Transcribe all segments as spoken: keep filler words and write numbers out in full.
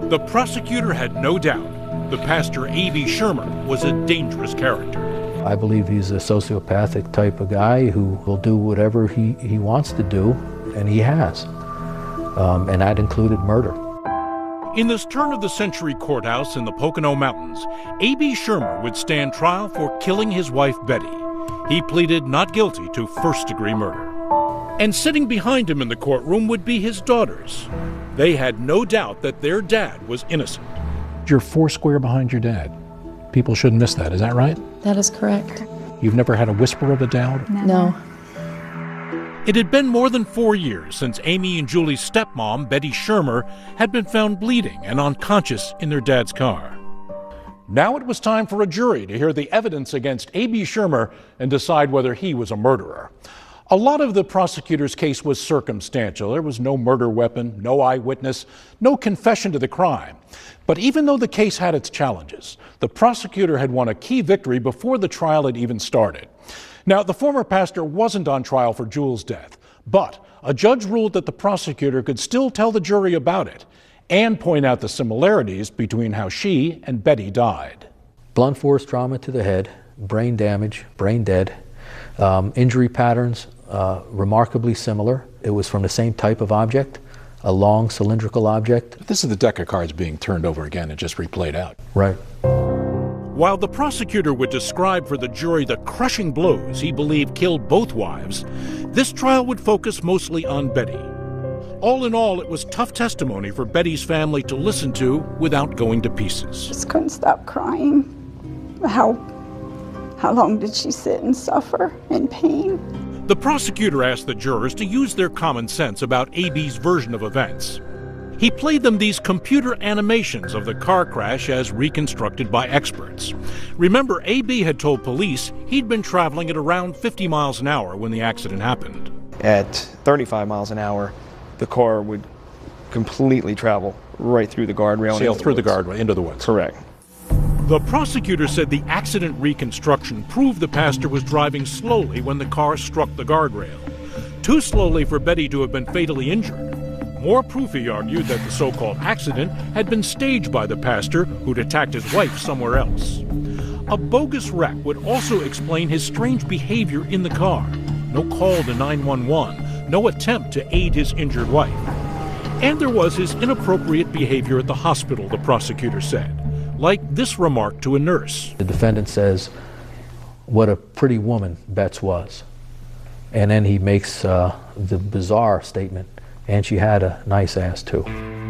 The prosecutor had no doubt the pastor A B Schirmer was a dangerous character. I believe he's a sociopathic type of guy who will do whatever he, he wants to do, and he has. Um, and that included murder. In this turn-of-the-century courthouse in the Pocono Mountains, A B Schirmer would stand trial for killing his wife, Betty. He pleaded not guilty to first-degree murder. And sitting behind him in the courtroom would be his daughters. They had no doubt that their dad was innocent. You're four square behind your dad. People shouldn't miss that, is that right? That is correct. You've never had a whisper of a doubt? No. It had been more than four years since Amy and Julie's stepmom, Betty Schirmer, had been found bleeding and unconscious in their dad's car. Now it was time for a jury to hear the evidence against A B Schirmer and decide whether he was a murderer. A lot of the prosecutor's case was circumstantial. There was no murder weapon, no eyewitness, no confession to the crime. But even though the case had its challenges, the prosecutor had won a key victory before the trial had even started. Now, the former pastor wasn't on trial for Jules' death, but a judge ruled that the prosecutor could still tell the jury about it and point out the similarities between how she and Betty died. Blunt force trauma to the head, brain damage, brain dead, um, injury patterns uh, remarkably similar. It was from the same type of object, a long cylindrical object. This is the deck of cards being turned over again and just replayed out. Right. While the prosecutor would describe for the jury the crushing blows he believed killed both wives, this trial would focus mostly on Betty. All in all, it was tough testimony for Betty's family to listen to without going to pieces. Just couldn't stop crying. How, how long did she sit and suffer in pain? The prosecutor asked the jurors to use their common sense about A B's version of events. He played them these computer animations of the car crash as reconstructed by experts. Remember, A B had told police he'd been traveling at around fifty miles an hour when the accident happened. At thirty-five miles an hour, the car would completely travel right through the guardrail. Sail through the guardrail into the woods. Correct. The prosecutor said the accident reconstruction proved the pastor was driving slowly when the car struck the guardrail. Too slowly for Betty to have been fatally injured. More proof, he argued, that the so-called accident had been staged by the pastor who'd attacked his wife somewhere else. A bogus wreck would also explain his strange behavior in the car. No call to nine one one, no attempt to aid his injured wife. And there was his inappropriate behavior at the hospital, the prosecutor said, like this remark to a nurse. The defendant says, "What a pretty woman Betts was." And then he makes uh, the bizarre statement, "And she had a nice ass too."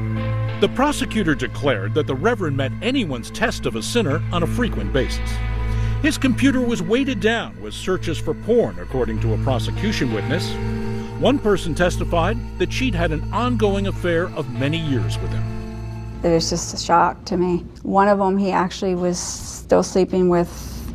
The prosecutor declared that the Reverend met anyone's test of a sinner on a frequent basis. His computer was weighted down with searches for porn, according to a prosecution witness. One person testified that she'd had an ongoing affair of many years with him. It was just a shock to me. One of them, he actually was still sleeping with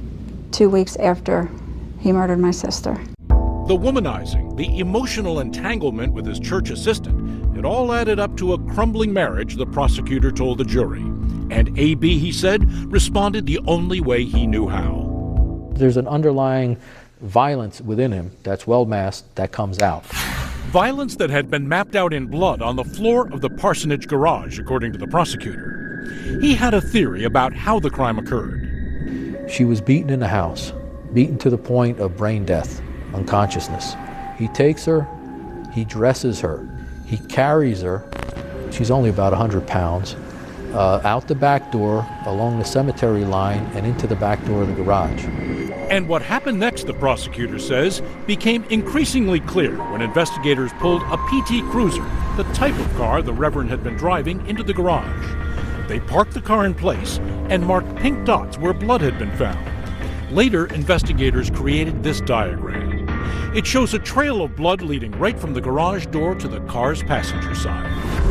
two weeks after he murdered my sister. The womanizing, the emotional entanglement with his church assistant, it all added up to a crumbling marriage, the prosecutor told the jury. And A B, he said, responded the only way he knew how. There's an underlying violence within him that's well masked that comes out. Violence that had been mapped out in blood on the floor of the parsonage garage, according to the prosecutor. He had a theory about how the crime occurred. She was beaten in the house, beaten to the point of brain death, unconsciousness. He takes her, he dresses her, he carries her, she's only about one hundred pounds, uh, out the back door, along the cemetery line, and into the back door of the garage. And what happened next, the prosecutor says, became increasingly clear when investigators pulled a P T Cruiser, the type of car the Reverend had been driving, into the garage. They parked the car in place and marked pink dots where blood had been found. Later, investigators created this diagram. It shows a trail of blood leading right from the garage door to the car's passenger side.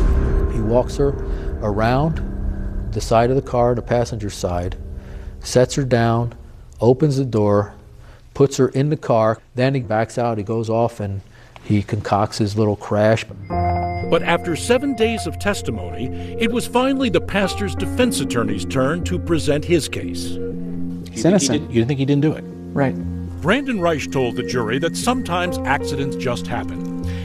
He walks her around the side of the car, the passenger side, sets her down, opens the door, puts her in the car, then he backs out, he goes off and he concocts his little crash. But after seven days of testimony, it was finally the pastor's defense attorney's turn to present his case. He's innocent. You didn't think he didn't do it? Right. Brandon Reich told the jury that sometimes accidents just happen.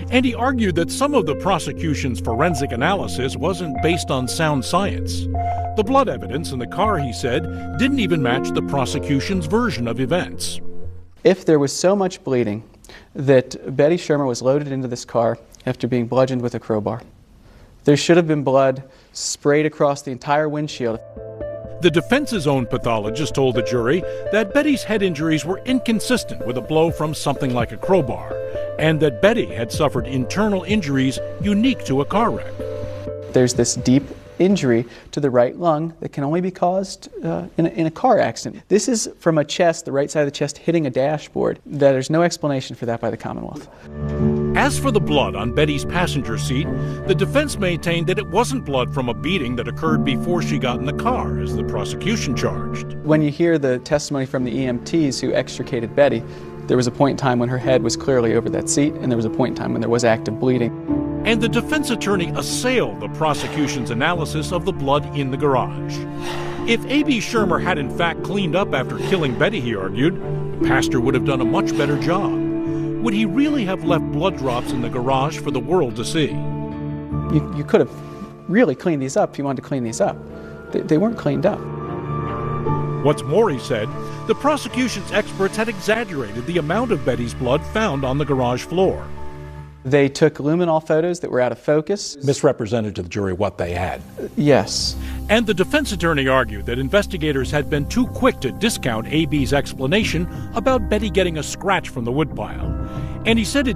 And he argued that some of the prosecution's forensic analysis wasn't based on sound science. The blood evidence in the car, he said, didn't even match the prosecution's version of events. If there was so much bleeding that Betty Schirmer was loaded into this car after being bludgeoned with a crowbar, there should have been blood sprayed across the entire windshield. The defense's own pathologist told the jury that Betty's head injuries were inconsistent with a blow from something like a crowbar, and that Betty had suffered internal injuries unique to a car wreck. There's this deep injury to the right lung that can only be caused uh, in, a, in a car accident. This is from a chest, the right side of the chest, hitting a dashboard. There's no explanation for that by the Commonwealth. As for the blood on Betty's passenger seat, the defense maintained that it wasn't blood from a beating that occurred before she got in the car, as the prosecution charged. When you hear the testimony from the E M Ts who extricated Betty, there was a point in time when her head was clearly over that seat, and there was a point in time when there was active bleeding. And the defense attorney assailed the prosecution's analysis of the blood in the garage. If A B Schirmer had in fact cleaned up after killing Betty, he argued, the pastor would have done a much better job. Would he really have left blood drops in the garage for the world to see? You, you could have really cleaned these up if you wanted to clean these up. They, they weren't cleaned up. What's more, he said, the prosecution's experts had exaggerated the amount of Betty's blood found on the garage floor. They took luminol photos that were out of focus. Misrepresented to the jury what they had. Yes. And the defense attorney argued that investigators had been too quick to discount A B's explanation about Betty getting a scratch from the woodpile. And he said it